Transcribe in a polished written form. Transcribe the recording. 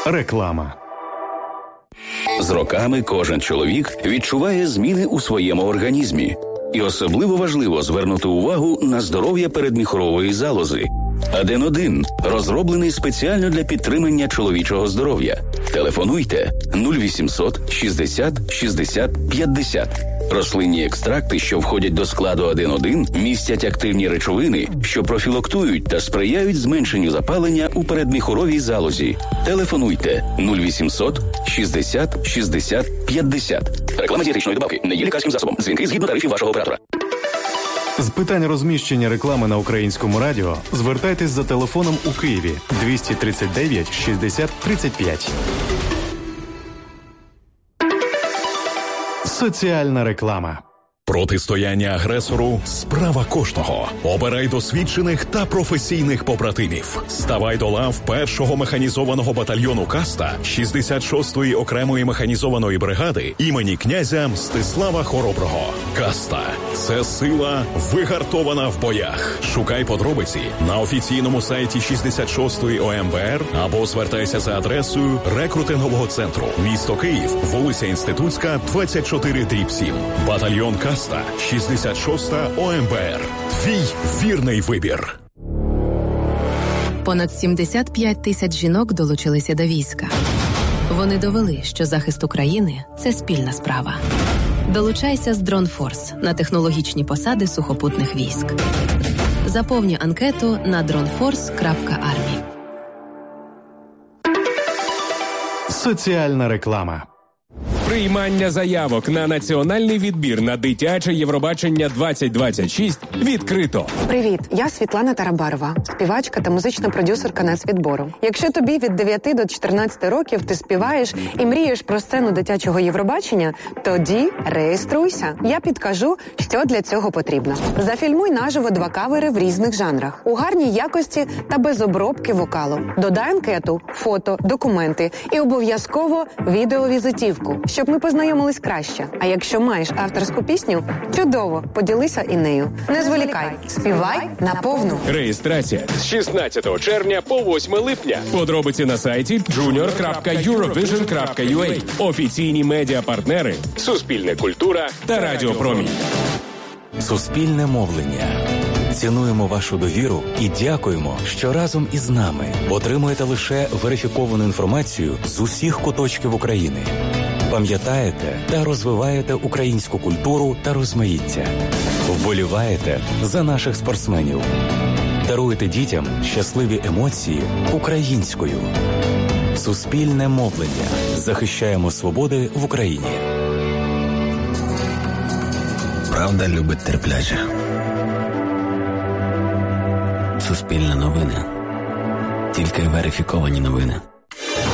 Реклама. З роками кожен чоловік відчуває зміни у своєму організмі. І особливо важливо звернути увагу на здоров'я передміхорової залози. Аден-1 розроблений спеціально для підтримання чоловічого здоров'я. Телефонуйте 0800 60 60 50. Рослинні екстракти, що входять до складу Аден-1, містять активні речовини, що профілактують та сприяють зменшенню запалення у передміхоровій залозі. Телефонуйте 0800 60 60 50. Реклама дієтичної добавки не є лікарським засобом. Дзвінки згідно тарифів вашого оператора. З питань розміщення реклами на Українському радіо звертайтесь за телефоном у Києві 239 60 35. Соціальна реклама. Протистояння агресору – справа кожного. Обирай досвідчених та професійних побратимів. Ставай до лав 1-го механізованого батальйону «Каста» 66-ї окремої механізованої бригади імені князя Мстислава Хороброго. «Каста» – це сила, вигартована в боях. Шукай подробиці на офіційному сайті 66-ї ОМБР або звертайся за адресою рекрутингового центру. Місто Київ, вулиця Інститутська, 24/7. Батальйон «Каста». 66-та ОМБР. Твій вірний вибір. Понад 75 тисяч жінок долучилися до війська. Вони довели, що захист України – це спільна справа. Долучайся з Дронфорс на технологічні посади сухопутних військ. Заповнюй анкету на dronforce.army. Соціальна реклама. Приймання заявок на національний відбір на дитяче Євробачення 2026 відкрито. Привіт, я Світлана Тарабарова, співачка та музична продюсерка нацвідбору. Якщо тобі від 9 до 14 років ти співаєш і мрієш про сцену дитячого Євробачення, тоді реєструйся. Я підкажу, що для цього потрібно. Зафільмуй наживо 2 кавери в різних жанрах, у гарній якості та без обробки вокалу. Додай анкету, фото, документи і обов'язково відеовізитівку, щоб ми познайомились краще. А якщо маєш авторську пісню, чудово, поділися і нею. Не зволікай, співай наповну. Реєстрація з 16 червня по 8 липня. Подробиці на сайті junior.eurovision.ua. Офіційні медіапартнери Суспільне культура та Радіо Промінь. Суспільне мовлення. Цінуємо вашу довіру і дякуємо, що разом із нами отримуєте лише верифіковану інформацію з усіх куточків України. Пам'ятаєте та розвиваєте українську культуру та розмаїття. Вболіваєте за наших спортсменів. Даруєте дітям щасливі емоції українською. Суспільне мовлення. Захищаємо свободи в Україні. Правда любить терпляче. Суспільне новини. Тільки верифіковані новини.